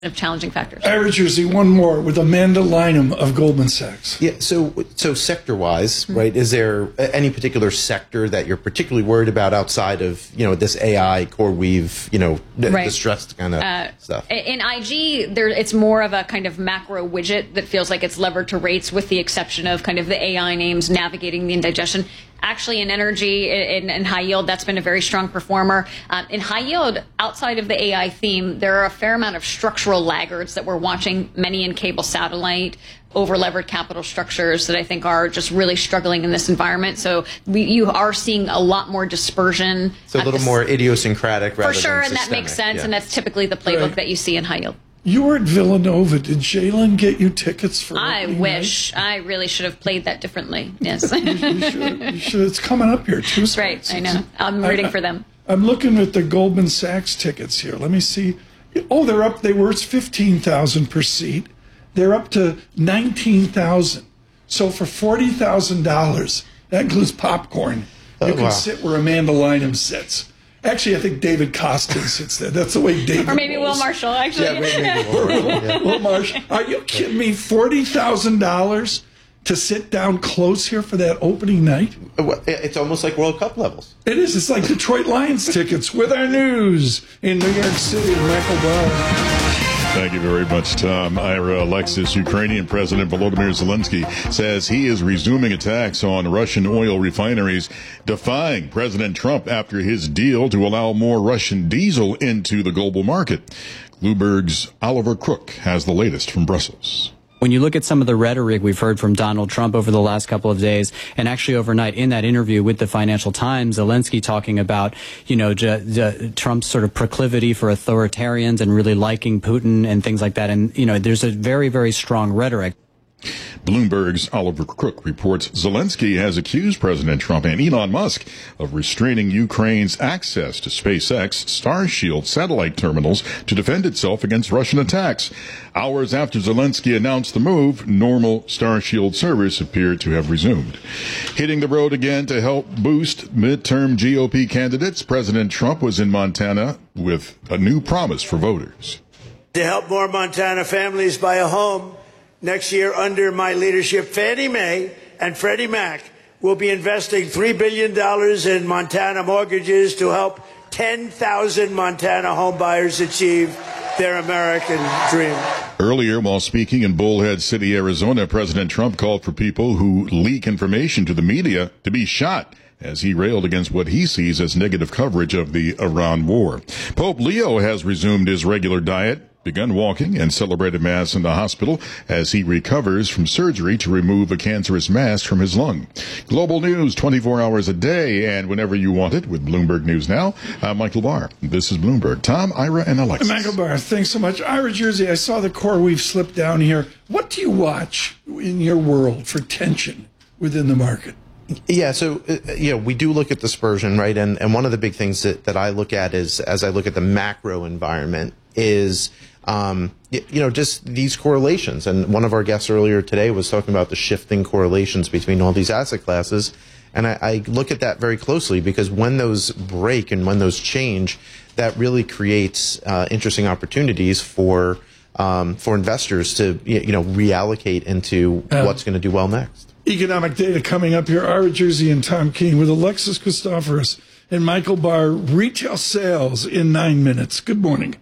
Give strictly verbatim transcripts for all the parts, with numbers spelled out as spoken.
of challenging factors. Ira Jersey, one more with Amanda Lynham of Goldman Sachs. Yeah, so so sector-wise, mm-hmm. right, is there any particular sector that you're particularly worried about outside of, you know, this A I, CoreWeave, you know, right. distressed kind of uh, stuff? In I G, there it's more of a kind of macro widget that feels like it's levered to rates, with the exception of kind of the A I names navigating the indigestion. Actually, in energy and in, in high yield, that's been a very strong performer. Um, in high yield, outside of the A I theme, there are a fair amount of structural laggards that we're watching, many in cable satellite, over-levered capital structures that I think are just really struggling in this environment. So we, you are seeing a lot more dispersion. So a little this, more idiosyncratic rather for sure, than and systemic. that makes sense, yeah. and that's typically the playbook right. that you see in high yield. You were at Villanova. Did Jalen get you tickets for? I wish. Night? I really should have played that differently. Yes. you, you, should, you should. It's coming up here too. That's right. I know. I'm rooting I, for them. I'm looking at the Goldman Sachs tickets here. Let me see. Oh, they're up. They were fifteen thousand per seat. They're up to nineteen thousand. So for forty thousand dollars, that includes popcorn. You oh, can wow. sit where Amanda Lynham sits. Actually, I think David Costin sits there. That's the way David Or maybe rolls. Will Marshall, actually. Yeah, maybe, maybe Will, Marshall, yeah. Will Marshall. Are you kidding me? forty thousand dollars to sit down close here for that opening night? It's almost like World Cup levels. It is. It's like Detroit Lions tickets with our news in New York City. Michael Barr. Thank you very much, Tom. Ira Alexis. Ukrainian President Volodymyr Zelensky says he is resuming attacks on Russian oil refineries, defying President Trump after his deal to allow more Russian diesel into the global market. Bloomberg's Oliver Crook has the latest from Brussels. When you look at some of the rhetoric we've heard from Donald Trump over the last couple of days, and actually overnight in that interview with the Financial Times, Zelensky talking about, you know, j- j- Trump's sort of proclivity for authoritarians and really liking Putin and things like that. And, you know, there's a very, very strong rhetoric. Bloomberg's Oliver Crook reports Zelensky has accused President Trump and Elon Musk of restraining Ukraine's access to SpaceX Starshield satellite terminals to defend itself against Russian attacks. Hours after Zelensky announced the move, normal Starshield service appeared to have resumed. Hitting the road again to help boost midterm G O P candidates, President Trump was in Montana with a new promise for voters. To help more Montana families buy a home next year under my leadership, Fannie Mae and Freddie Mac will be investing three billion dollars in Montana mortgages to help ten thousand Montana homebuyers achieve their American dream. Earlier, while speaking in Bullhead City, Arizona, President Trump called for people who leak information to the media to be shot, as he railed against what he sees as negative coverage of the Iran war. Pope Leo has resumed his regular diet, begun walking, and celebrated Mass in the hospital as he recovers from surgery to remove a cancerous mass from his lung. Global news twenty-four hours a day and whenever you want it with Bloomberg News Now. I'm Michael Barr. This is Bloomberg. Tom, Ira, and Alexis. Michael Barr, thanks so much. Ira Jersey, I saw the CoreWeave slip down here. What do you watch in your world for tension within the market? Yeah, so, uh, you know, we do look at dispersion, right? And, and one of the big things that, that I look at is, as I look at the macro environment, is Um, you, you know, just these correlations. And one of our guests earlier today was talking about the shifting correlations between all these asset classes. And I, I look at that very closely because when those break and when those change, that really creates uh, interesting opportunities for um, for investors to, you know, reallocate into um, what's going to do well next. Economic data coming up here. Ira Jersey and Tom Keene with Alexis Christoforous and Michael Barr. Retail sales in nine minutes. Good morning.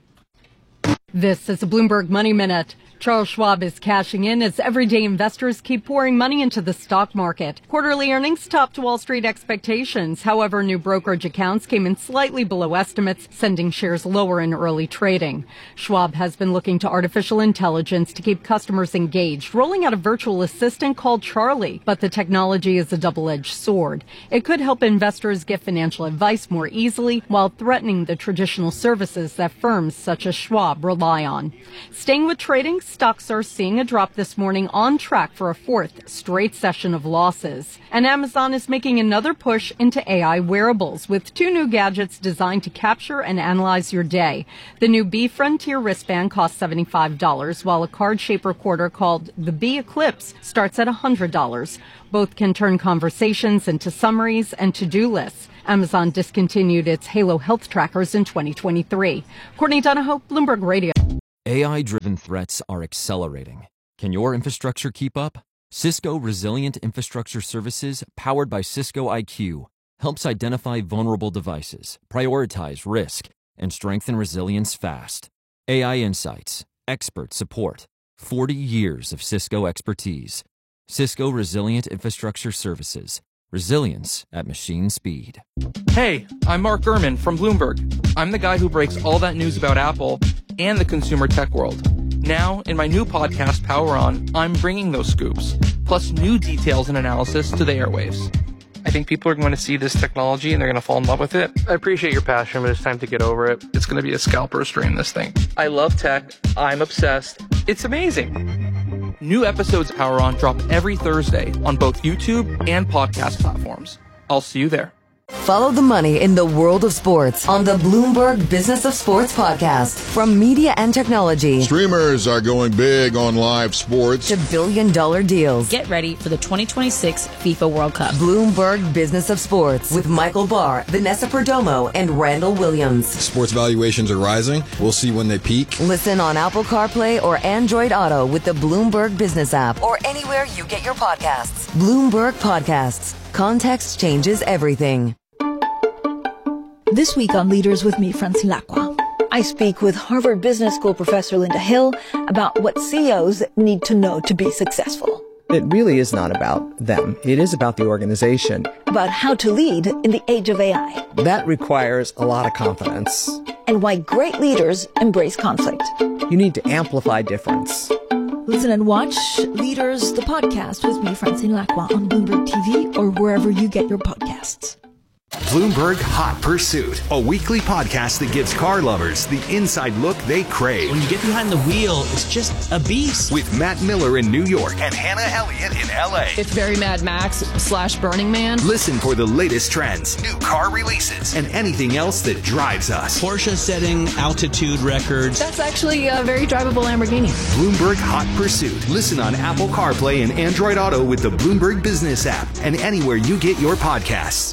This is a Bloomberg Money Minute. Charles Schwab is cashing in as everyday investors keep pouring money into the stock market. Quarterly earnings topped Wall Street expectations. However, new brokerage accounts came in slightly below estimates, sending shares lower in early trading. Schwab has been looking to artificial intelligence to keep customers engaged, rolling out a virtual assistant called Charlie. But the technology is a double-edged sword. It could help investors get financial advice more easily while threatening the traditional services that firms such as Schwab rely on. Staying with trading, stocks are seeing a drop this morning, on track for a fourth straight session of losses. And Amazon is making another push into A I wearables with two new gadgets designed to capture and analyze your day. The new B Frontier wristband costs seventy-five dollars, while a card-shaped recorder called the B Eclipse starts at one hundred dollars. Both can turn conversations into summaries and to-do lists. Amazon discontinued its Halo health trackers in twenty twenty-three. Courtney Donahoe, Bloomberg Radio. A I-driven threats are accelerating. Can your infrastructure keep up? Cisco Resilient Infrastructure Services, powered by Cisco I Q, helps identify vulnerable devices, prioritize risk, and strengthen resilience fast. A I insights, expert support, forty years of Cisco expertise. Cisco Resilient Infrastructure Services. Resilience at machine speed. Hey, I'm Mark Gurman from Bloomberg. I'm the guy who breaks all that news about Apple and the consumer tech world. Now, in my new podcast, Power On, I'm bringing those scoops, plus new details and analysis to the airwaves. I think people are going to see this technology and they're going to fall in love with it. I appreciate your passion, but it's time to get over it. It's going to be a scalp restrain this thing. I love tech. I'm obsessed. It's amazing. New episodes of Power On drop every Thursday on both YouTube and podcast platforms. I'll see you there. Follow the money in the world of sports on the Bloomberg Business of Sports podcast. From media and technology, Streamers are going big on live sports, to billion dollar deals. Get ready for the twenty twenty-six FIFA World Cup. Bloomberg Business of Sports with Michael Barr, Vanessa Perdomo, and Randall Williams. Sports valuations are rising. We'll see when they peak. Listen on Apple CarPlay or Android Auto with the Bloomberg Business app or anywhere you get your podcasts. Bloomberg Podcasts. Context changes everything. This week on Leaders with me, Francine Lacqua, I speak with Harvard Business School professor Linda Hill about what C E Os need to know to be successful. It really is not about them. It is about the organization. About how to lead in the age of A I. That requires a lot of confidence. And why great leaders embrace conflict. You need to amplify difference. Listen and watch Leaders, the podcast with me, Francine Lacqua, on Bloomberg T V or wherever you get your podcasts. Bloomberg Hot Pursuit, a weekly podcast that gives car lovers the inside look they crave. When you get behind the wheel, it's just a beast. With Matt Miller in New York and Hannah Elliott in L A. It's very Mad Max slash Burning Man. Listen for the latest trends, new car releases, and anything else that drives us. Porsche setting altitude records. That's actually a very drivable Lamborghini. Bloomberg Hot Pursuit. Listen on Apple CarPlay and Android Auto with the Bloomberg Business app and anywhere you get your podcasts.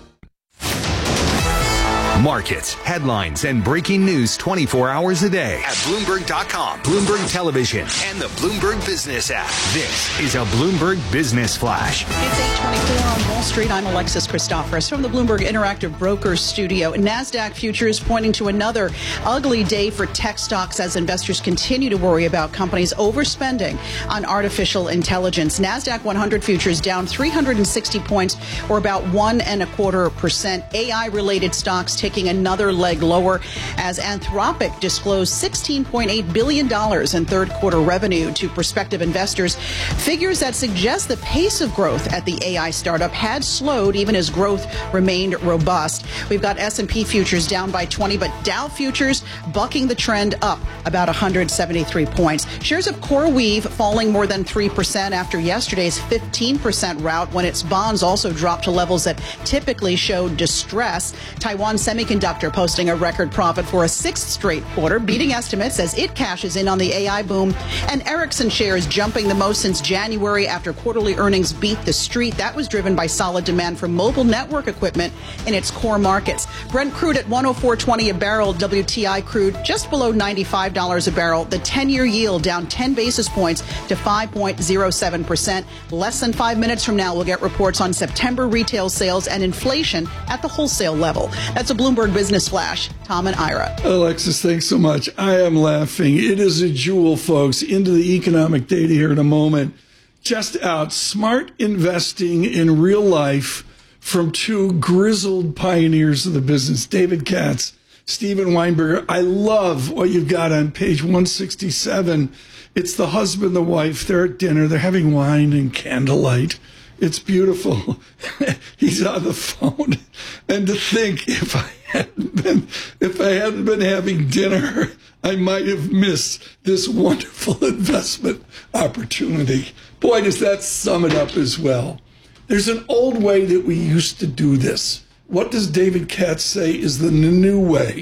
Markets, headlines, and breaking news twenty-four hours a day at Bloomberg dot com, Bloomberg Television, and the Bloomberg Business app. This is a Bloomberg Business Flash. It's eight twenty-four on Wall Street. I'm Alexis Christoforous from the Bloomberg Interactive Brokers studio. NASDAQ futures pointing to another ugly day for tech stocks as investors continue to worry about companies overspending on artificial intelligence. NASDAQ one hundred futures down three hundred sixty points, or about one and a quarter percent. A I-related stocks taking another leg lower as Anthropic disclosed sixteen point eight billion dollars in third quarter revenue to prospective investors, figures that suggest the pace of growth at the A I startup had slowed even as growth remained robust. We've got S and P futures down by twenty, but Dow futures bucking the trend up about one hundred seventy-three points. Shares of CoreWeave falling more than three percent after yesterday's fifteen percent rout when its bonds also dropped to levels that typically show distress. Taiwan Semiconductor posting a record profit for a sixth straight quarter, beating estimates as it cashes in on the A I boom. And Ericsson shares jumping the most since January after quarterly earnings beat the street. That was driven by solid demand for mobile network equipment in its core markets. Brent crude at one oh four twenty a barrel, W T I crude just below ninety-five dollars a barrel. The ten-year yield down ten basis points to five point oh seven percent. Less than five minutes from now, we'll get reports on September retail sales and inflation at the wholesale level. That's a Bloomberg Business Flash. Tom and Ira. Alexis, thanks so much. I am laughing. It is a jewel, folks. Into the economic data here in a moment. Just out. Smart investing in real life from two grizzled pioneers of the business, David Katz, Steven Weinberger. I love what you've got on page one sixty-seven. It's the husband, the wife. They're at dinner. They're having wine and candlelight. It's beautiful. He's on the phone. And to think, if I hadn't been, if I hadn't been having dinner, I might have missed this wonderful investment opportunity. Boy, does that sum it up as well. There's an old way that we used to do this. What does David Katz say is the new way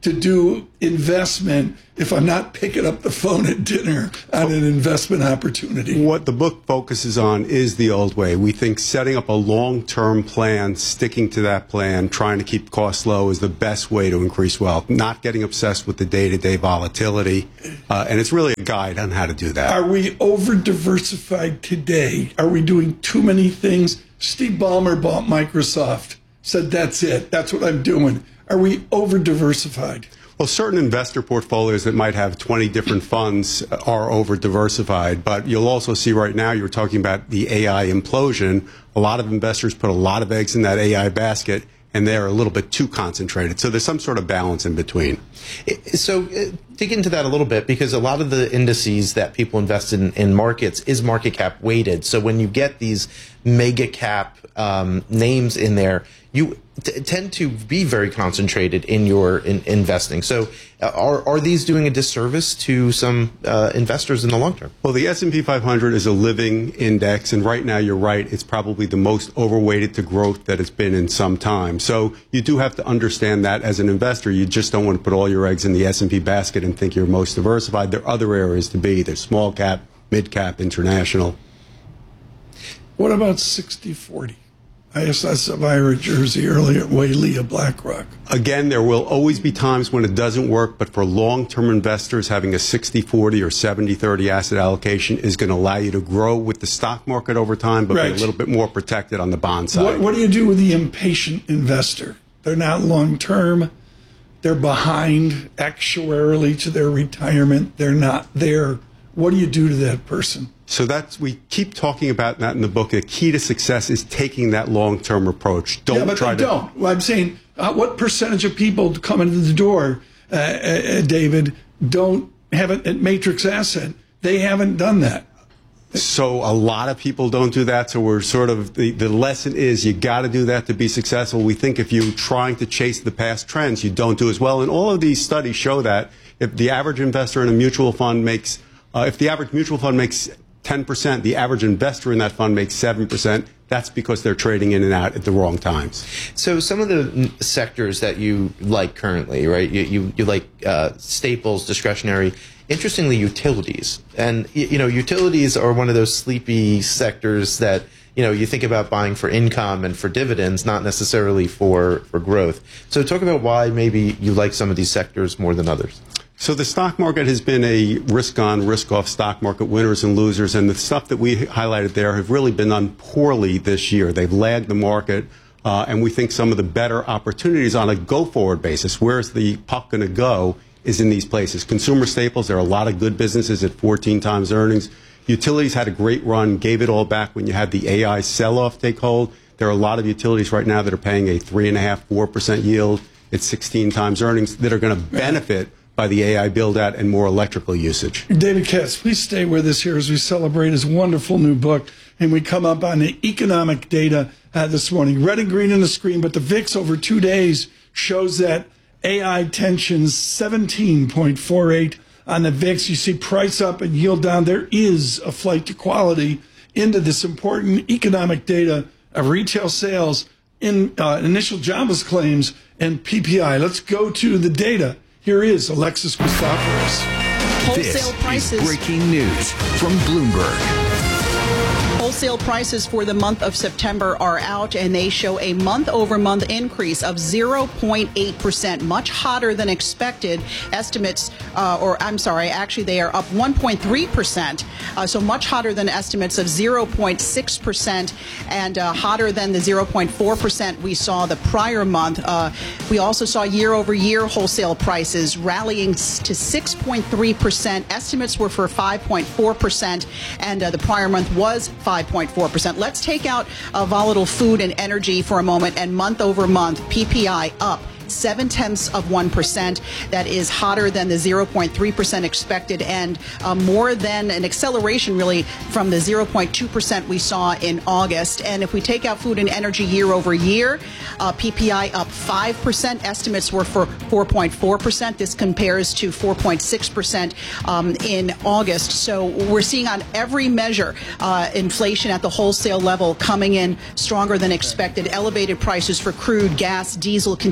to do investment if I'm not picking up the phone at dinner on an investment opportunity. What the book focuses on is the old way. We think setting up a long-term plan, sticking to that plan, trying to keep costs low is the best way to increase wealth, not getting obsessed with the day-to-day volatility. Uh, and it's really a guide on how to do that. Are we over-diversified today? Are we doing too many things? Steve Ballmer bought Microsoft, said that's it, that's what I'm doing. Are we over-diversified? Well, certain investor portfolios that might have twenty different funds are over-diversified, but you'll also see right now, you're talking about the A I implosion. A lot of investors put a lot of eggs in that A I basket, and they're a little bit too concentrated. So there's some sort of balance in between. So uh, dig into that a little bit, because a lot of the indices that people invest in in markets is market cap weighted. So when you get these mega cap um, names in there, you t- tend to be very concentrated in your in- investing. So uh, are, are these doing a disservice to some uh, investors in the long term? Well, the S and P five hundred is a living index, and right now you're right, it's probably the most overweighted to growth that it's been in some time. So you do have to understand that as an investor. You just don't want to put all your eggs in the S and P basket and think you're most diversified. There are other areas to be. There's small cap, mid cap, international. What about sixty forty? I S S of Ira Jersey earlier, Whaley of BlackRock. Again, there will always be times when it doesn't work, but for long-term investors, having a sixty forty or seventy thirty asset allocation is going to allow you to grow with the stock market over time, but right. be a little bit more protected on the bond side. What, what do you do with the impatient investor? They're not long-term. They're behind actuarially to their retirement. They're not there. What do you do to that person? So that's, we keep talking about that in the book. The key to success is taking that long-term approach. Don't yeah, but try they to. Don't. Well, I'm saying, uh, what percentage of people coming to the door, uh, uh, David, don't have it at Matrix Asset? They haven't done that. So a lot of people don't do that. So we're sort of, the, the lesson is you got to do that to be successful. We think if you're trying to chase the past trends, you don't do as well. And all of these studies show that if the average investor in a mutual fund makes, uh, if the average mutual fund makes ten percent, the average investor in that fund makes seven percent. That's because they're trading in and out at the wrong times. So some of the sectors that you like currently, right? You you, you like uh, staples, discretionary. Interestingly, utilities. And, you know, utilities are one of those sleepy sectors that, you know, you think about buying for income and for dividends, not necessarily for, for growth. So talk about why maybe you like some of these sectors more than others. So the stock market has been a risk-on, risk-off stock market, winners and losers, and the stuff that we highlighted there have really been done poorly this year. They've lagged the market, uh, and we think some of the better opportunities on a go-forward basis, where's the puck going to go, is in these places. Consumer staples, there are a lot of good businesses at fourteen times earnings. Utilities had a great run, gave it all back when you had the A I sell-off take hold. There are a lot of utilities right now that are paying a three point five, four percent yield at sixteen times earnings that are going to benefit by the A I build-out and more electrical usage. David Katz, please stay with us here as we celebrate his wonderful new book. And we come up on the economic data uh, this morning. Red and green on the screen, but the V I X over two days shows that A I tensions seventeen point four eight on the V I X. You see price up and yield down. There is a flight to quality into this important economic data of retail sales, in uh, initial jobless claims, and P P I. Let's go to the data. Here is Alexis Christoforous. Wholesale prices. Is breaking news from Bloomberg. Wholesale prices for the month of September are out, and they show a month-over-month increase of zero point eight percent, much hotter than expected. Estimates, uh, or I'm sorry, actually they are up one point three percent, uh, so much hotter than estimates of zero point six percent, and uh, hotter than the zero point four percent we saw the prior month. Uh, we also saw year-over-year wholesale prices rallying to six point three percent. Estimates were for five point four percent, and uh, the prior month was five point four percent. Let's take out uh, volatile food and energy for a moment, and month over month, P P I up seven tenths of one percent. That is hotter than the zero point three percent expected, and uh, more than an acceleration really from the zero point two percent we saw in August. And if we take out food and energy year over year, uh, P P I up five percent. Estimates were for four point four percent. This compares to four point six percent um, in August. So we're seeing on every measure uh, inflation at the wholesale level coming in stronger than expected. Elevated prices for crude, gas, diesel continuing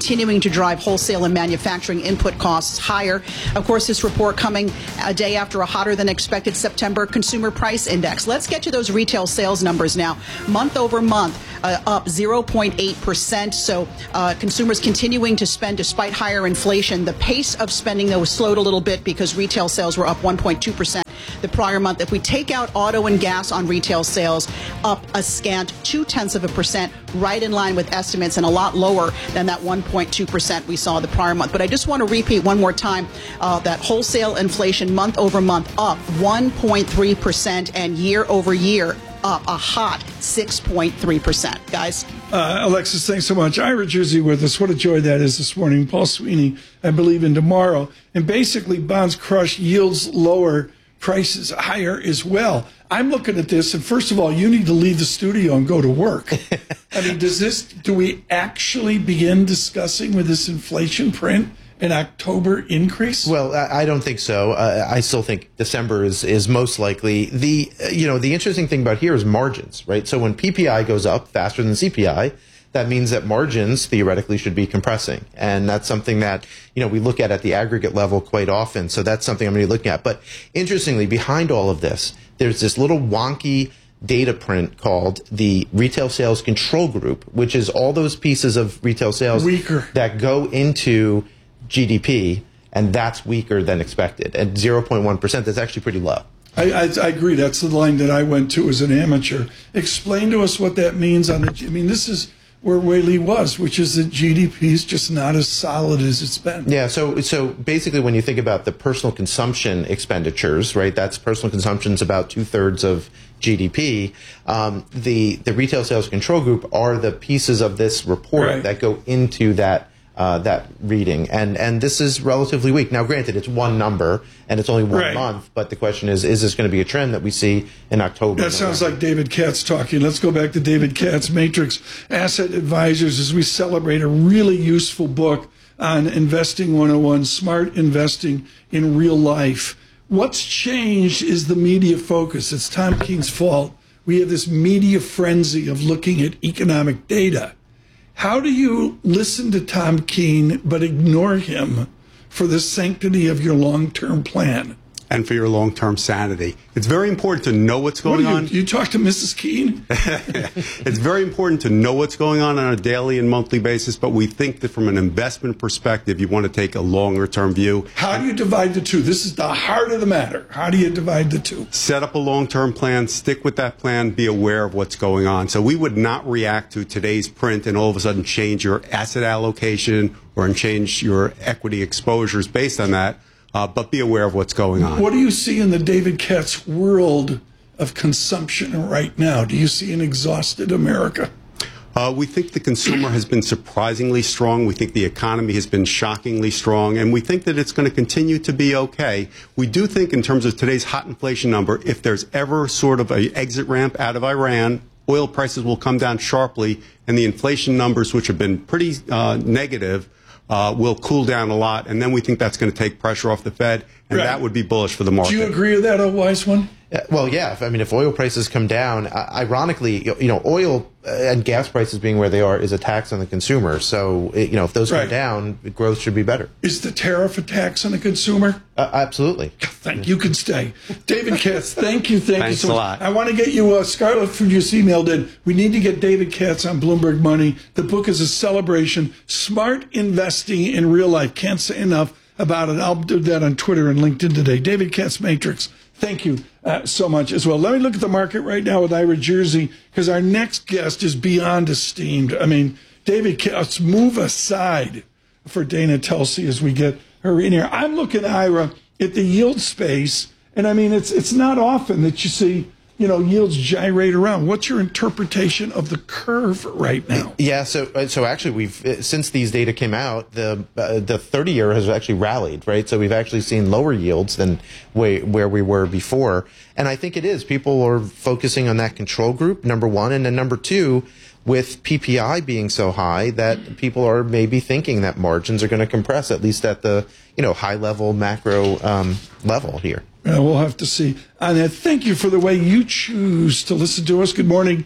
to drive wholesale and manufacturing input costs higher. Of course, this report coming a day after a hotter than expected September consumer price index. Let's get to those retail sales numbers now. Month over month, uh, up zero point eight percent. So uh, consumers continuing to spend despite higher inflation. The pace of spending, though, was slowed a little bit because retail sales were up one point two percent the prior month. If we take out auto and gas on retail sales, up a scant two-tenths of a percent, right in line with estimates and a lot lower than that one point two percent we saw the prior month. But I just want to repeat one more time uh, that wholesale inflation month over month up one point three percent and year over year up a hot six point three percent. Guys? Uh, Alexis, thanks so much. Ira Jersey with us. What a joy that is this morning. Paul Sweeney, I believe, in tomorrow. And basically, bonds crush, yields lower, prices higher as well. I'm looking at this, and first of all, you need to leave the studio and go to work. I mean, does this, do we actually begin discussing with this inflation print an October increase? Well, I don't think so. Uh, I still think December is, is most likely. The, you know, the interesting thing about here is margins, right? So when P P I goes up faster than C P I, that means that margins theoretically should be compressing. And that's something that, you know, we look at at the aggregate level quite often. So that's something I'm going to be looking at. But interestingly, behind all of this, there's this little wonky data print called the Retail Sales Control Group, which is all those pieces of retail sales weaker that go into G D P, and that's weaker than expected. At zero point one percent, that's actually pretty low. I, I, I agree. That's the line that I went to as an amateur. Explain to us what that means on the, I mean, this is where Whaley was, which is that G D P is just not as solid as it's been. Yeah, so so basically when you think about the personal consumption expenditures, right, that's personal consumption is about two-thirds of G D P. Um, the, the Retail Sales Control Group are the pieces of this report right. that go into that Uh, that reading, and and this is relatively weak. Now, granted, it's one number and it's only one right. month, but the question is: is this going to be a trend that we see in October? That sounds like David Katz talking. Let's go back to David Katz, Matrix Asset Advisors, as we celebrate a really useful book on Investing one oh one, Smart Investing in Real Life. What's changed is the media focus. It's Tom Keene's fault. We have this media frenzy of looking at economic data. How do you listen to Tom Keene but ignore him for the sanctity of your long-term plan? And for your long-term sanity. It's very important to know what's going what you, on. You talk to Missus Keene? It's very important to know what's going on on a daily and monthly basis, but we think that from an investment perspective, you want to take a longer-term view. How do you divide the two? This is the heart of the matter. How do you divide the two? Set up a long-term plan, stick with that plan, be aware of what's going on. So we would not react to today's print and all of a sudden change your asset allocation or change your equity exposures based on that. Uh, but be aware of what's going on. What do you see in the David Katz world of consumption right now? Do you see an exhausted America? Uh, we think the consumer has been surprisingly strong. We think the economy has been shockingly strong. And we think that it's going to continue to be okay. We do think in terms of today's hot inflation number, if there's ever sort of an exit ramp out of Iran, oil prices will come down sharply. And the inflation numbers, which have been pretty uh, negative, Uh, will cool down a lot, and then we think that's going to take pressure off the Fed, and right. that would be bullish for the market. Do you agree with that, a wise one? Uh, well, yeah. If, I mean, if oil prices come down, uh, ironically, you, you know, oil and gas prices being where they are is a tax on the consumer. So, it, you know, if those right. come down, growth should be better. Is the tariff a tax on the consumer? Uh, absolutely. Thank you. You can stay. David Katz, thank you. Thank Thanks you so a much. lot. I want to get you, uh, Scarlett, who just emailed in. We need to get David Katz on Bloomberg Money. The book is a celebration. Smart investing in real life. Can't say enough about it. I'll do that on Twitter and LinkedIn today. David Katz, Matrix. Thank you uh, so much as well. Let me look at the market right now with Ira Jersey, because our next guest is beyond esteemed. I mean, David Katz, move aside for Dana Telsey as we get her in here. I'm looking, Ira, at the yield space, and I mean, it's it's not often that you see, you know, yields gyrate around. What's your interpretation of the curve right now? Yeah, so so actually, we've since these data came out, the uh, the thirty year has actually rallied, right? So we've actually seen lower yields than way, where we were before, and I think it is people are focusing on that control group, number one, and then number two, with P P I being so high, that people are maybe thinking that margins are going to compress, at least at the you know high level macro um, level here. Uh, we'll have to see. And uh, thank you for the way you choose to listen to us. Good morning,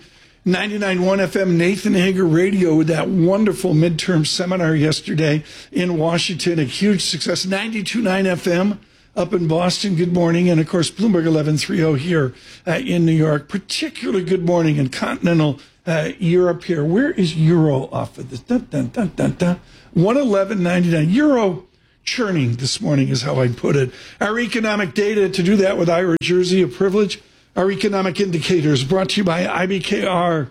ninety-nine point one F M, Nathan Hager Radio with that wonderful midterm seminar yesterday in Washington. A huge success. ninety-two point nine F M up in Boston. Good morning. And, of course, Bloomberg eleven thirty here uh, in New York. Particularly good morning in continental uh, Europe here. Where is Euro off of this? Dun, dun, dun, dun, dun. one eleven ninety-nine. Euro churning this morning is how I'd put it. Our economic data, to do that with Ira Jersey, a privilege. Our economic indicators brought to you by I B K R.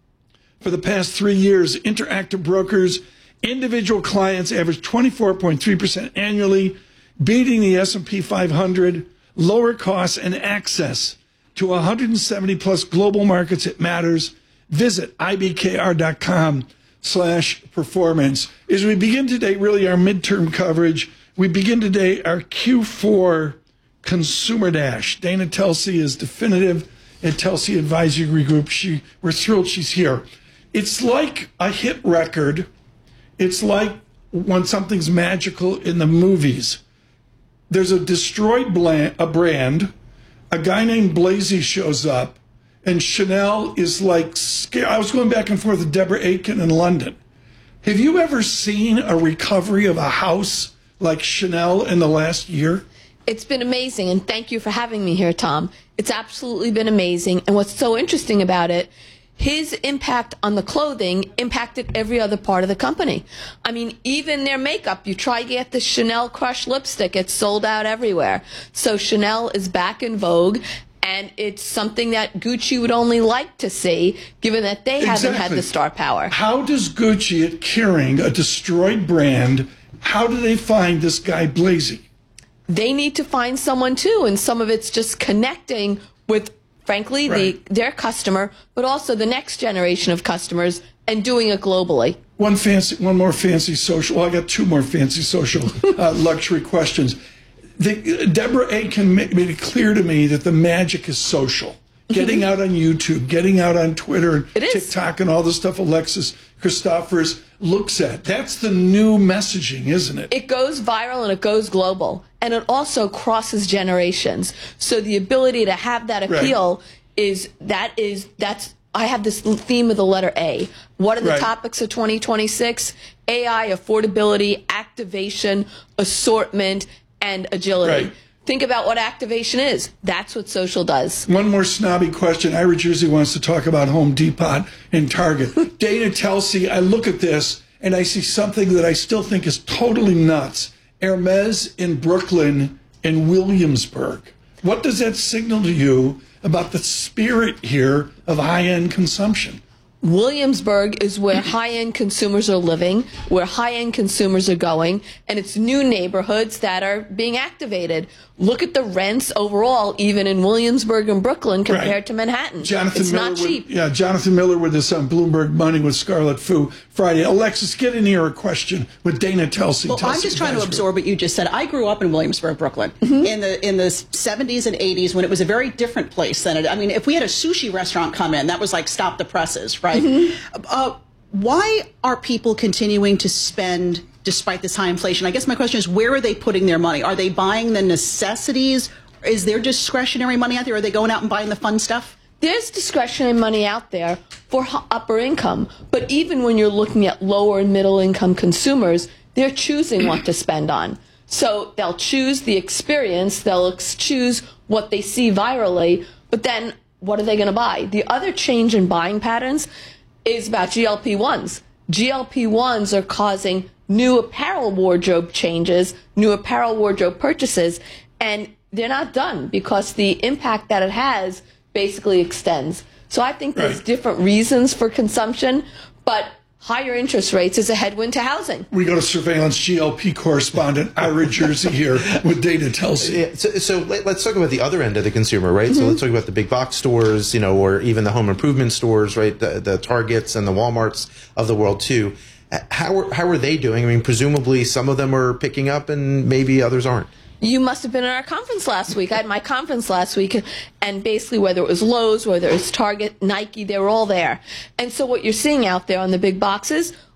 For the past three years, Interactive Brokers, individual clients averaged twenty-four point three percent annually, beating the S and P five hundred, lower costs and access to one hundred seventy plus global markets. It matters. Visit I B K R dot com slash performance. As we begin today, really our midterm coverage, we begin today our Q four Consumer Dash. Dana Telsey is definitive at Telsey Advisory Group. She, we're thrilled she's here. It's like a hit record. It's like when something's magical in the movies. There's a destroyed bland, a brand. A guy named Blasey shows up, and Chanel is like scared. I was going back and forth with Deborah Aiken in London. Have you ever seen a recovery of a house like Chanel in the last year? It's been amazing, and thank you for having me here, Tom. It's absolutely been amazing, and what's so interesting about it, his impact on the clothing impacted every other part of the company. I mean, even their makeup, you try to get the Chanel Crush lipstick, it's sold out everywhere. So Chanel is back in vogue, and it's something that Gucci would only like to see, given that they Exactly. haven't had the star power. How does Gucci, at Kering, a destroyed brand, how do they find this guy Blasey? They need to find someone too, and some of it's just connecting with, frankly, Right. the their customer, but also the next generation of customers, and doing it globally. One fancy, one more fancy social. Well, I got two more fancy social uh, luxury questions. The, Deborah Aiken made it clear to me that the magic is social. Getting out on YouTube, getting out on Twitter, and TikTok, and all the stuff Alexis Christophers looks at. That's the new messaging, isn't it? It goes viral and it goes global, and it also crosses generations. So the ability to have that appeal Right. is that is that's. I have this theme of the letter A. What are the Right. topics of twenty twenty-six? A I, affordability, activation, assortment, and agility. Right. Think about what activation is. That's what social does. One more snobby question. Ira Jersey wants to talk about Home Depot and Target. Dana Telsey, I look at this and I see something that I still think is totally nuts. Hermes in Brooklyn and Williamsburg. What does that signal to you about the spirit here of high-end consumption? Williamsburg is where high-end consumers are living, where high-end consumers are going, and it's new neighborhoods that are being activated. Look at the rents overall, even in Williamsburg and Brooklyn, compared Right. to Manhattan. Jonathan it's Miller not with- cheap. yeah, Jonathan Miller with us on Bloomberg Money with Scarlet Fu Friday. Alexis, get in here a question with Dana Telsey. Well, I'm Telsey just trying to Advisory. absorb what you just said. I grew up in Williamsburg, Brooklyn, Mm-hmm. in the in the seventies and eighties when it was a very different place than it. I mean, if we had a sushi restaurant come in, that was like stop the presses, right? Mm-hmm. Uh, why are people continuing to spend despite this high inflation? I guess my question is, where are they putting their money? Are they buying the necessities? Is there discretionary money out there? Are they going out and buying the fun stuff? There's discretionary money out there for hu- upper income, but even when you're looking at lower and middle income consumers, they're choosing what to spend on. So they'll choose the experience, they'll ex- choose what they see virally, but then what are they going to buy? The other change in buying patterns is about G L P ones. G L P ones are causing new apparel wardrobe changes, new apparel wardrobe purchases, and they're not done because the impact that it has basically extends. So I think there's Right. different reasons for consumption, but higher interest rates is a headwind to housing. We go to surveillance G L P correspondent Ira Jersey here with Dana Telsey. Yeah, so, so let, let's talk about the other end of the consumer, right? So let's talk about the big box stores, you know, or even the home improvement stores, right? The, the Targets and the Walmarts of the world too. How are, how are they doing? I mean, presumably some of them are picking up and maybe others aren't. You must have been at our conference last week. I had my conference last week, and basically whether it was Lowe's, whether it was Target, Nike, they were all there. And so what you're seeing out there on the big boxes,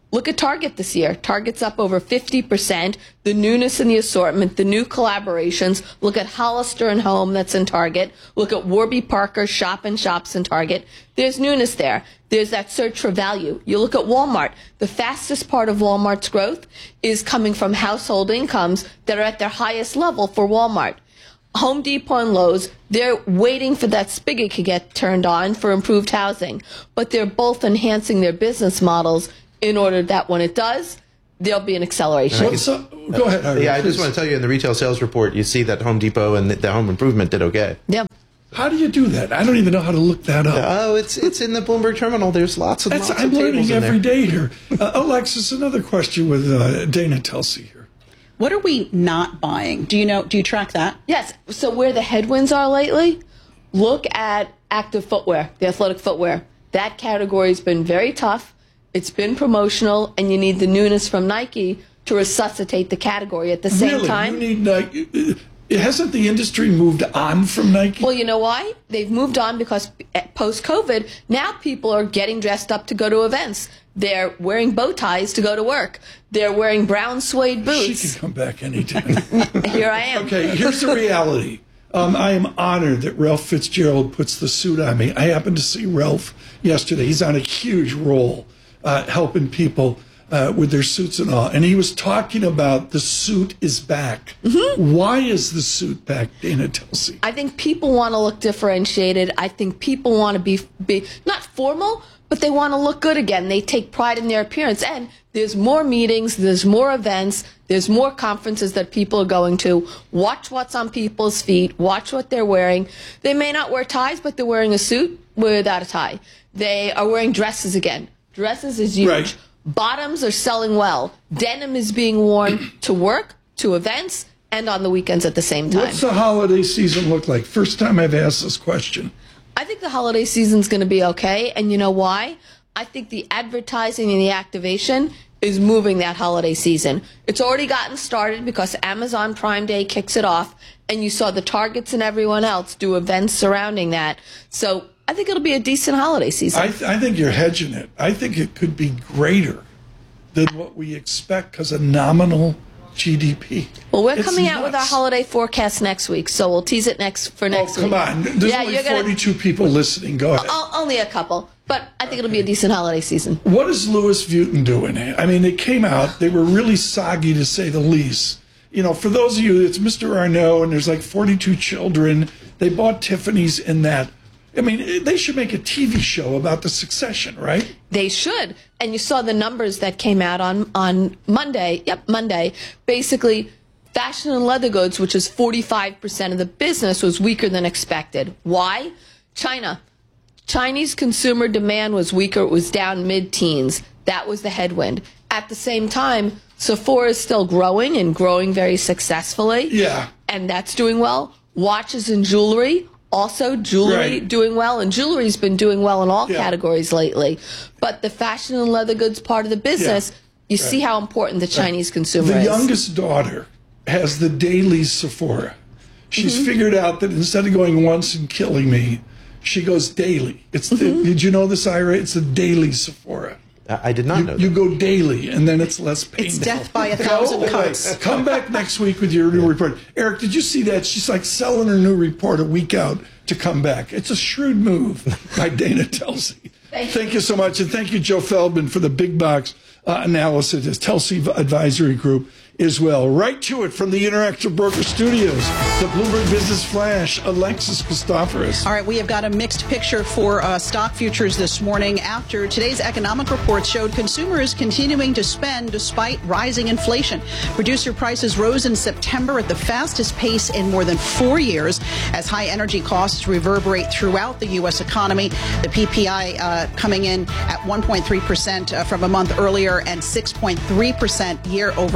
Look at Target this year. Target's up over fifty percent. The newness in the assortment, the new collaborations. Look at Hollister and Home that's in Target. Look at Warby Parker shop and shops in Target. There's newness there. There's that search for value. You look at Walmart. The fastest part of Walmart's growth is coming from household incomes that are at their highest level for Walmart. Home Depot and Lowe's, they're waiting for that spigot to get turned on for improved housing. But they're both enhancing their business models in order that when it does, there'll be an acceleration. What's up? Go ahead, Harvey, Yeah, I please. just want to tell you in the retail sales report, you see that Home Depot and the, the home improvement did okay. Yeah. How do you do that? I don't even know how to look that up. Oh, it's it's in the Bloomberg terminal. There's lots of That's, lots I'm of tables learning in every there. day here. Uh, Alexis, another question with uh, Dana Telsey here. What are we not buying? Do you know? Do you track that? Yes. So where the headwinds are lately, look at active footwear, the athletic footwear. That category has been very tough. It's been promotional, and you need the newness from Nike to resuscitate the category at the same really? time. You need Nike. Hasn't the industry moved on from Nike? Well, you know why? They've moved on because post-COVID, now people are getting dressed up to go to events. They're wearing bow ties to go to work. They're wearing brown suede boots. She can come back anytime. Here I am. Okay, here's the reality. Um, I am honored that Ralph Fitzgerald puts the suit on me. I happened to see Ralph yesterday. He's on a huge roll uh, helping people uh, with their suits and all. And he was talking about the suit is back. Mm-hmm. Why is the suit back, Dana Telsey? I think people want to look differentiated. I think people want to be, be not formal, but they want to look good again. They take pride in their appearance. And there's more meetings, there's more events, there's more conferences that people are going to. Watch what's on people's feet. Watch what they're wearing. They may not wear ties, but they're wearing a suit without a tie. They are wearing dresses again. Dresses is huge. Right. Bottoms are selling well. Denim is being worn to work, to events, and on the weekends at the same time. What's the holiday season look like? First time I've asked this question. I think the holiday season's going to be okay, and you know why? I think the advertising and the activation is moving that holiday season. It's already gotten started because Amazon Prime Day kicks it off, and you saw the Targets and everyone else do events surrounding that. So I think it'll be a decent holiday season. I, th- I think you're hedging it. I think it could be greater than what we expect because of nominal G D P. Well, we're It's coming out nuts. with our holiday forecast next week, so we'll tease it next for next Oh, week. come on. There's yeah, only you're gonna, forty-two people listening. Go ahead. o- only a couple, but I think it'll be a decent holiday season. What is Louis Vuitton doing? I mean, it came out. They were really soggy, to say the least. You know, for those of you, it's Mister Arnault, and there's like forty-two children. They bought Tiffany's in that. I mean, they should make a T V show about the succession, right? They should. And you saw the numbers that came out on, on Monday. Yep, Monday. Basically, fashion and leather goods, which is forty-five percent of the business, was weaker than expected. Why? China. Chinese consumer demand was weaker. It was down mid-teens. That was the headwind. At the same time, Sephora is still growing and growing very successfully. Yeah. And that's doing well. Watches and jewelry. Also, jewelry Right. doing well, and jewelry's been doing well in all Yeah. categories lately. But the fashion and leather goods part of the business, you Right. see how important the Chinese consumer The is. youngest daughter has the daily Sephora. She's Mm-hmm. figured out that instead of going once and killing me, she goes daily. It's the, Mm-hmm. did you know this, Ira? It's the daily Sephora. I I did not You, know you that. go daily, and then it's less painful. It's death by a thousand Go away. cuts. Come back next week with your new report. Eric, did you see that? She's like selling her new report a week out to come back. It's a shrewd move by Dana Telsey. Thank you. Thank you so much. And thank you, Joe Feldman, for the big box uh, analysis at Telsey Advisory Group as well. Right to it from the Interactive Broker Studios, the Bloomberg Business Flash, Alexis Christoforous. All right, we have got a mixed picture for uh, stock futures this morning after today's economic reports showed consumers continuing to spend despite rising inflation. Producer prices rose in September at the fastest pace in more than four years as high energy costs reverberate throughout the U S economy. The P P I uh, coming in at one point three percent uh, from a month earlier and six point three percent year over year.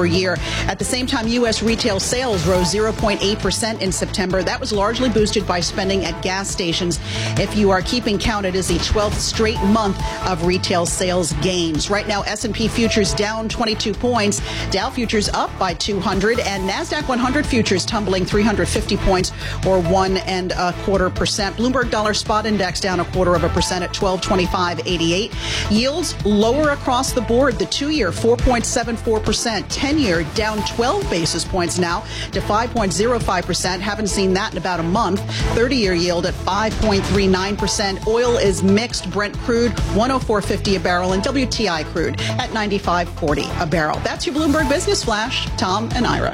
At the same time, U S retail sales rose zero point eight percent in September. That was largely boosted by spending at gas stations. If you are keeping count, it is the twelfth straight month of retail sales gains. Right now, S and P futures down twenty-two points, Dow futures up by two hundred, and NASDAQ one hundred futures tumbling three hundred fifty points, or one and a quarter percent. Bloomberg Dollar Spot Index down a quarter of a percent at twelve twenty-five eighty-eight. Yields lower across the board. The two-year four point seven four percent, ten-year down twelve basis points now to five point zero five percent. Haven't seen that in about a month. thirty-year yield at five point three nine percent. Oil is mixed. Brent crude one oh four fifty a barrel, and W T I crude at ninety-five forty a barrel. That's your Bloomberg Business Flash. Tom and Ira.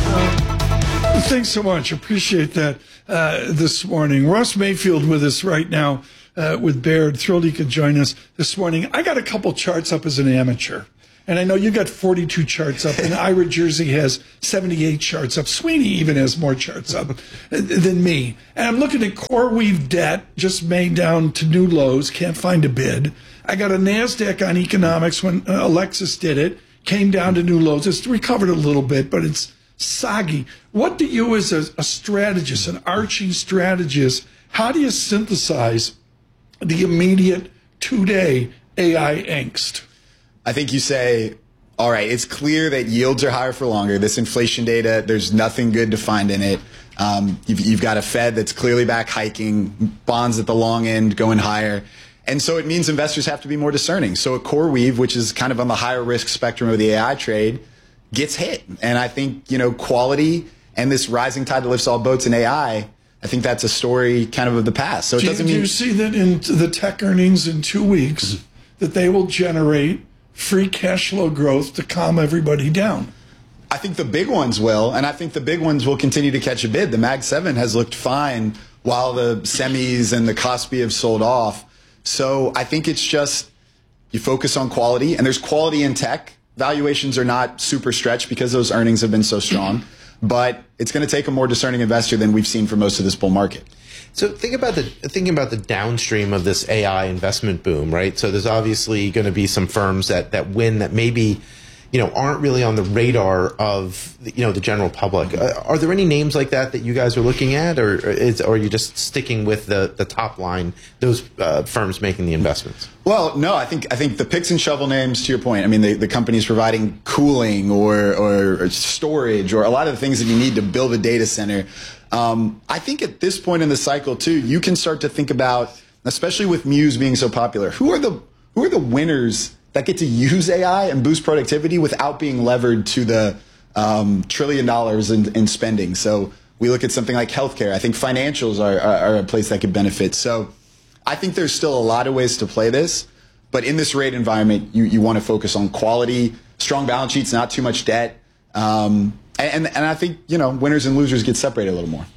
Uh, thanks so much. Appreciate that uh, this morning. Ross Mayfield with us right now uh, with Baird. Thrilled he could join us this morning. I got a couple charts up as an amateur. And I know you got forty-two charts up, and Ira Jersey has seventy-eight charts up. Sweeney even has more charts up than me. And I'm looking at CoreWeave debt, just made down to new lows, can't find a bid. I got a NASDAQ on economics when uh, Alexis did it, came down to new lows. It's recovered a little bit, but it's soggy. What do you, as a, a strategist, an arching strategist, how do you synthesize the immediate two-day A I angst? I think you say, all right, it's clear that yields are higher for longer. This inflation data, there's nothing good to find in it. Um, you've, you've got a Fed that's clearly back hiking, bonds at the long end going higher. And so it means investors have to be more discerning. So a CoreWeave, which is kind of on the higher risk spectrum of the A I trade, gets hit. And I think, you know, quality and this rising tide that lifts all boats in A I, I think that's a story kind of of the past. So it do doesn't you, mean... Do you see that in the tech earnings in two weeks, mm-hmm. that they will generate free cash flow growth to calm everybody down? I think the big ones will, and I think the big ones will continue to catch a bid. The Mag seven has looked fine while the semis and the Kospi have sold off. So I think it's just you focus on quality, and there's quality in tech. Valuations are not super stretched because those earnings have been so strong, but it's going to take a more discerning investor than we've seen for most of this bull market. So think about the thinking about the downstream of this A I investment boom, right? So there's obviously going to be some firms that that win that maybe, you know, aren't really on the radar of, you know, the general public. Uh, are there any names like that that you guys are looking at, or, or is or are you just sticking with the the top line, those uh, firms making the investments? Well, no, I think I think the picks and shovel names, to your point, I mean, the, the companies providing cooling or, or, or storage or a lot of the things that you need to build a data center. Um, I think at this point in the cycle, too, you can start to think about, especially with Muse being so popular, who are the who are the winners that get to use A I and boost productivity without being levered to the um, trillion dollars in, in spending. So we look at something like healthcare. I think financials are, are, are a place that could benefit. So I think there's still a lot of ways to play this. But in this rate environment, you, you want to focus on quality, strong balance sheets, not too much debt. Um, and, and I think, you know, winners and losers get separated a little more.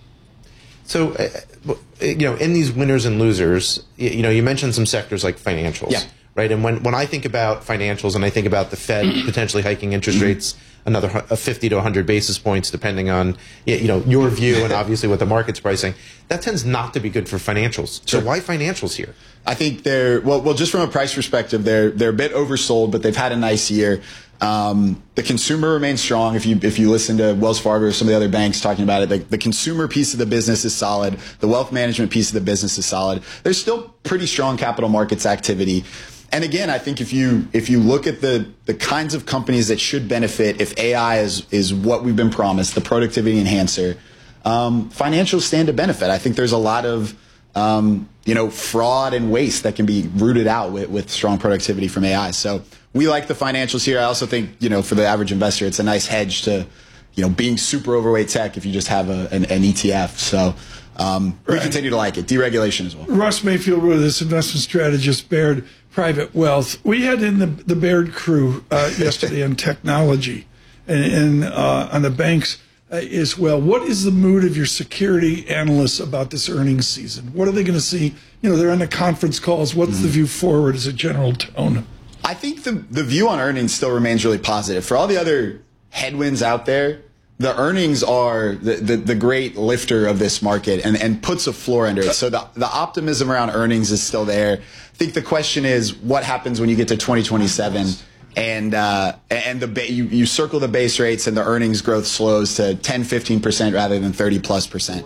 So, uh, you know, in these winners and losers, you know, you mentioned some sectors like financials. Yeah. Right. And when, when I think about financials and I think about the Fed potentially hiking interest rates another fifty to one hundred basis points, depending on, you know, your view and obviously what the market's pricing, that tends not to be good for financials. So why financials here? I think they're, well, well, just from a price perspective, they're, they're a bit oversold, but they've had a nice year. Um, the consumer remains strong. If you, if you listen to Wells Fargo or some of the other banks talking about it, the, the consumer piece of the business is solid. The wealth management piece of the business is solid. There's still pretty strong capital markets activity. And again, I think if you if you look at the the kinds of companies that should benefit if A I is is what we've been promised, the productivity enhancer, um, financials stand to benefit. I think there's a lot of um, you know fraud and waste that can be rooted out with, with strong productivity from A I. So we like the financials here. I also think you know for the average investor, it's a nice hedge to you know being super overweight tech if you just have a, an, an E T F. So. Um, we right. continue to like it. Deregulation as well. Ross Mayfield with us, investment strategist, Baird Private Wealth. We had in the, the Baird crew uh, yesterday on technology and, and uh, on the banks uh, as well. What is the mood of your security analysts about this earnings season? What are they going to see? You know, they're on the conference calls. What's mm-hmm. the view forward as a general tone? I think the, the view on earnings still remains really positive. For all the other headwinds out there, the earnings are the, the, the great lifter of this market and, and puts a floor under it. So the, the optimism around earnings is still there. I think the question is what happens when you get to twenty twenty-seven And uh, and the ba- you, you circle the base rates and the earnings growth slows to ten, fifteen percent rather than thirty plus percent.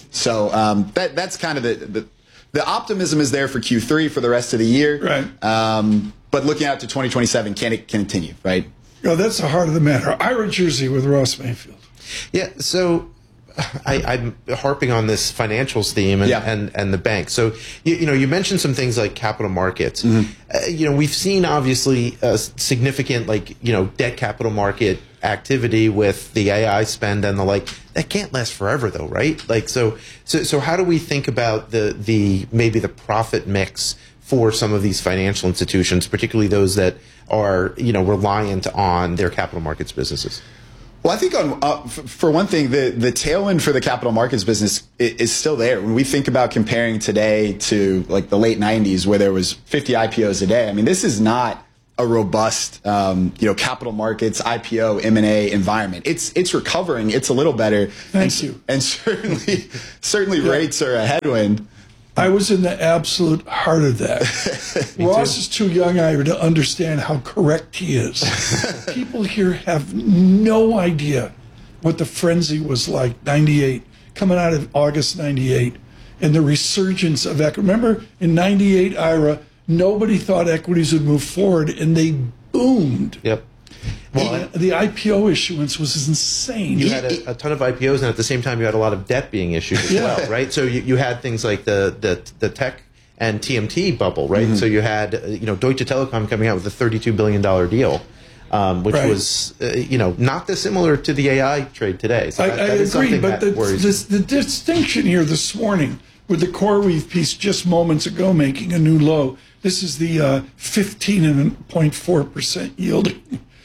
So um, that that's kind of the, the the optimism is there for Q three for the rest of the year. Right. Um, but looking out to twenty twenty-seven, can it continue? Right. Oh, that's the heart of the matter. Ira Jersey with Ross Mayfield. Yeah. So. I, I'm harping on this financials theme and, yeah. and, and the bank. So, you, you know, you mentioned some things like capital markets. Mm-hmm. Uh, you know, we've seen obviously a significant, like, you know, debt capital market activity with the A I spend and the like. That can't last forever, though, right? Like, so, so, so how do we think about the, the maybe the profit mix for some of these financial institutions, particularly those that are, you know, reliant on their capital markets businesses? Well, I think on uh, f- for one thing, the the tailwind for the capital markets business is, is still there. When we think about comparing today to like the late nineties, where there was fifty I P Os a day, I mean, this is not a robust, um, you know, capital markets, I P O, M and A environment. It's it's recovering. It's a little better. Thank and, you. And certainly, certainly yeah. rates are a headwind. I was in the absolute heart of that. Ross too. is too young, Ira, to understand how correct he is. People here have no idea what the frenzy was like, ninety-eight, coming out of August ninety-eight, and the resurgence of equity. Remember, in ninety-eight, Ira, nobody thought equities would move forward, and they boomed. Yep. Well, the, the I P O issuance was insane. You had a, a ton of I P Os, and at the same time, you had a lot of debt being issued as yeah. well, right? So you, you had things like the, the the tech and T M T bubble, right? Mm-hmm. So you had uh, you know Deutsche Telekom coming out with a thirty-two billion dollars deal, um, which right. was uh, you know not dissimilar to the A I trade today. So I, that, I that agree, but the, the, the distinction here this morning with the CoreWeave piece just moments ago making a new low. This is the uh, fifteen point four percent yielding.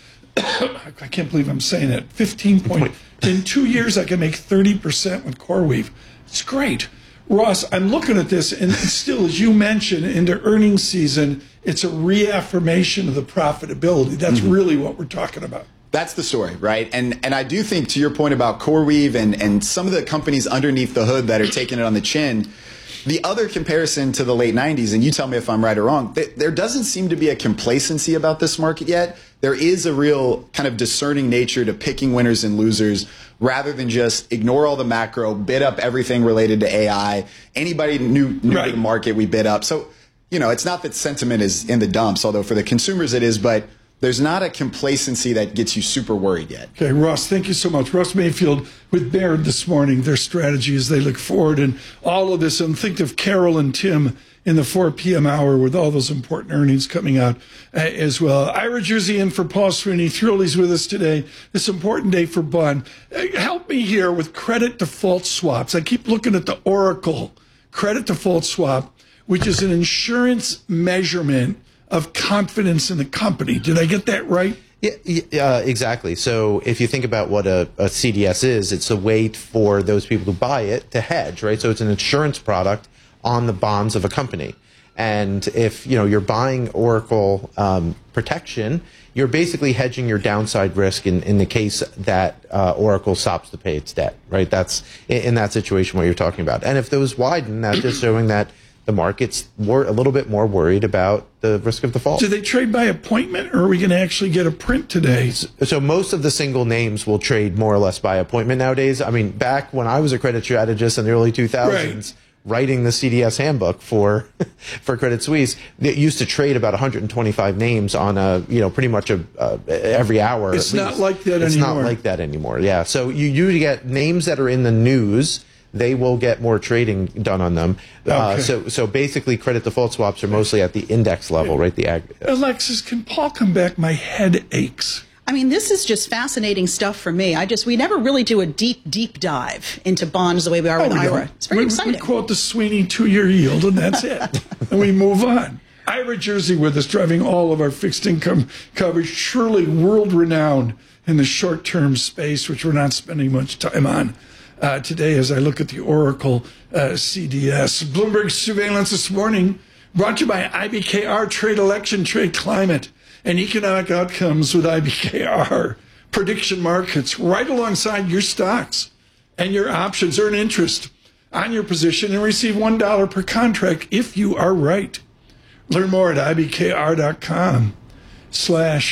I can't believe I'm saying it. fifteen point. In two years, I can make thirty percent with CoreWeave. It's great. Ross, I'm looking at this, and still, as you mentioned, into earnings season, it's a reaffirmation of the profitability. That's mm-hmm. really what we're talking about. That's the story, right? And and I do think, to your point about CoreWeave and, and some of the companies underneath the hood that are taking it on the chin, the other comparison to the late nineties, and you tell me if I'm right or wrong, th- there doesn't seem to be a complacency about this market yet. There is a real kind of discerning nature to picking winners and losers rather than just ignore all the macro, bid up everything related to A I. Anybody new, new right. to the market, we bid up. So, you know, it's not that sentiment is in the dumps, although for the consumers it is, but there's not a complacency that gets you super worried yet. Okay, Ross, thank you so much. Ross Mayfield with Baird this morning, their strategy as they look forward and all of this. And think of Carol and Tim in the four p.m. hour with all those important earnings coming out uh, as well. Ira Jersey in for Paul Sweeney. Thrilled he's with us today. This important day for Bond. Uh, help me here with credit default swaps. I keep looking at the Oracle credit default swap, which is an insurance measurement of confidence in the company. Did I get that right? Yeah, yeah, exactly. So if you think about what a, a C D S is, it's a way for those people who buy it to hedge, right? So it's an insurance product on the bonds of a company. And if you know you're buying Oracle um, protection, you're basically hedging your downside risk in, in the case that uh, Oracle stops to pay its debt, right? That's in, in that situation what you're talking about. And if those widen, that's just showing that the market's wor- a little bit more worried about the risk of default. Do they trade by appointment, or are we going to actually get a print today? So, so most of the single names will trade more or less by appointment nowadays. I mean, back when I was a credit strategist in the early two thousands, right. writing the C D S handbook for for Credit Suisse, it used to trade about one hundred twenty-five names on a you know pretty much a uh, every hour. It's not like that it's anymore. It's not like that anymore. Yeah. So you you get names that are in the news. They will get more trading done on them. Okay. Uh, so, so basically, credit default swaps are mostly at the index level, right? The ag- Alexis, can Paul come back? My head aches. I mean, this is just fascinating stuff for me. I just we never really do a deep, deep dive into bonds the way we are oh, with we Ira. Don't. It's very we, exciting. We quote the Sweeney two-year yield, and that's it. And we move on. Ira Jersey with us, driving all of our fixed income coverage, surely world-renowned in the short-term space, which we're not spending much time on. Uh, today, as I look at the Oracle uh, C D S. Bloomberg Surveillance this morning, brought to you by I B K R, Trade Election, Trade Climate, and Economic Outcomes with I B K R. Prediction markets right alongside your stocks and your options. Earn interest on your position and receive one dollar per contract if you are right. Learn more at ibkr.com slash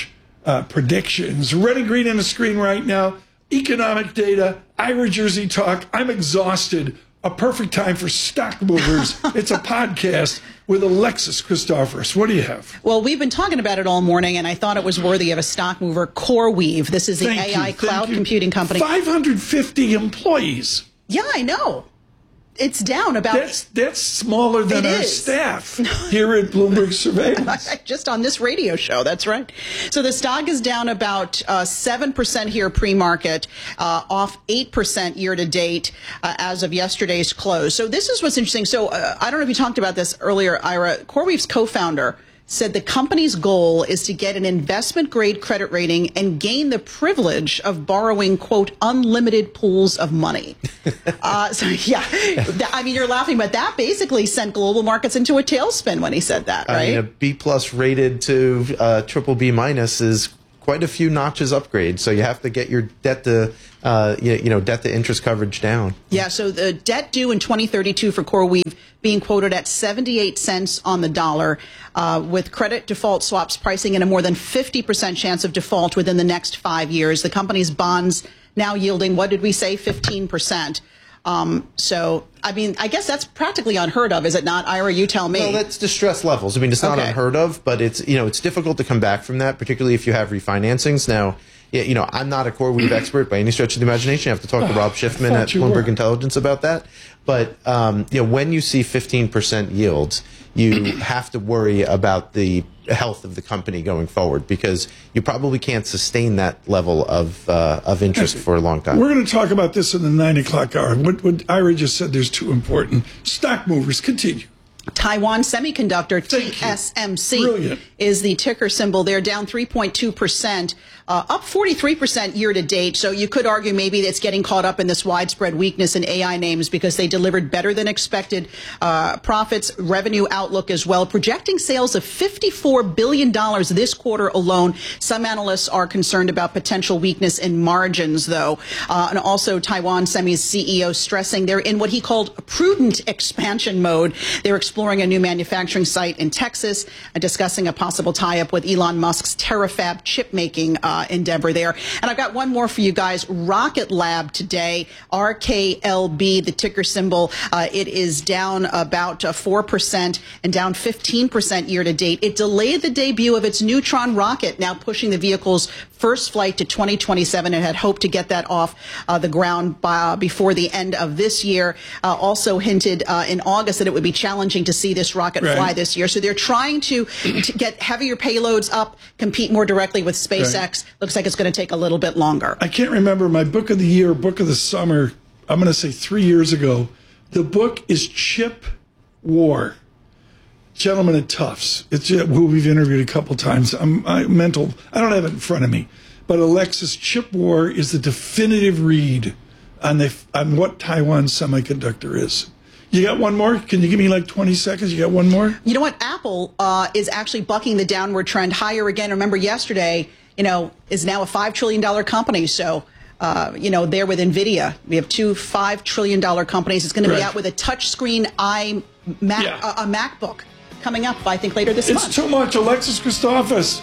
uh, predictions. Red and green on the screen right now. Economic data, Ira Jersey talk. I'm exhausted. A perfect time for Stock Movers. It's a podcast with Alexis Christoforous. What do you have? Well, we've been talking about it all morning, and I thought it was worthy of a stock mover. CoreWeave. This is the Thank A I you, cloud you. computing company. five hundred fifty employees. Yeah, I know. It's down about... That's, that's smaller than It our is. staff here at Bloomberg Surveillance. Just on this radio show, that's right. So the stock is down about uh, seven percent here pre-market, uh, off eight percent year to date uh, as of yesterday's close. So this is what's interesting. So uh, I don't know if you talked about this earlier, Ira. CoreWeave's co-founder said the company's goal is to get an investment-grade credit rating and gain the privilege of borrowing, quote, unlimited pools of money. uh, so, yeah, that, I mean, you're laughing, but that basically sent global markets into a tailspin when he said that, right? I mean, a B plus rated to uh, triple B minus is quite a few notches upgrade. So you have to get your debt to, uh, you, you know, debt to interest coverage down. Yeah. So the debt due in twenty thirty-two for CoreWeave being quoted at seventy-eight cents on the dollar, uh, with credit default swaps pricing in a more than fifty percent chance of default within the next five years. The company's bonds now yielding, what did we say, fifteen percent. Um, so, I mean, I guess that's practically unheard of, is it not? Ira, you tell me. No, that's distress levels. I mean, it's not Okay. unheard of, but it's, you know, it's difficult to come back from that, particularly if you have refinancings. Now, yeah, you know, I'm not a CoreWeave expert by any stretch of the imagination. You have to talk to Rob Schiffman thought at you Bloomberg were. Intelligence about that. But, um, you know, when you see fifteen percent yields, you have to worry about the health of the company going forward, because you probably can't sustain that level of uh, of interest for a long time. We're going to talk about this in the nine o'clock hour. What, what Ira just said, there's two important. Stock movers, continue. Taiwan Semiconductor, T S M C, Brilliant. is the ticker symbol. They're down three point two percent, uh, up forty-three percent year to date. So you could argue maybe it's getting caught up in this widespread weakness in A I names because they delivered better than expected uh, profits, revenue outlook as well, projecting sales of fifty-four billion dollars this quarter alone. Some analysts are concerned about potential weakness in margins, though. Uh, and also Taiwan Semi's C E O stressing they're in what he called a prudent expansion mode. They're exploring a new manufacturing site in Texas and discussing a possible tie-up with Elon Musk's Terafab chip-making uh, endeavor there. And I've got one more for you guys. Rocket Lab today, R K L B, the ticker symbol. Uh, it is down about uh, four percent and down fifteen percent year to date. It delayed the debut of its Neutron rocket, now pushing the vehicle's first flight to twenty twenty-seven, and had hoped to get that off uh, the ground by, uh, before the end of this year. Uh, also hinted uh, in August that it would be challenging to see this rocket Right. fly this year. So they're trying to, to get heavier payloads up, compete more directly with SpaceX. Right. Looks like it's going to take a little bit longer. I can't remember my book of the year, book of the summer, I'm going to say three years ago. The book is Chip War. Gentlemen at Tufts. It's uh, who we've interviewed a couple times. I'm I, mental. I don't have it in front of me. But Alexis, Chip War is the definitive read on the on what Taiwan Semiconductor is. You got one more? Can you give me like twenty seconds? You got one more? You know what? Apple uh, is actually bucking the downward trend higher again. Remember yesterday, you know, is now a five trillion dollars company. So, uh, you know, there with NVIDIA, we have two five trillion dollars companies. It's going to be Right. out with a touchscreen iMac, Yeah. uh, a MacBook coming up, I think, later this It's month. too much. Alexis Christoforous.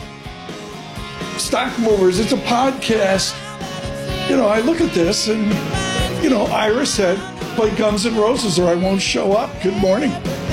Stock Movers. It's a podcast. You know, I look at this and, you know, Ira said, play Guns N' Roses or I won't show up. Good morning.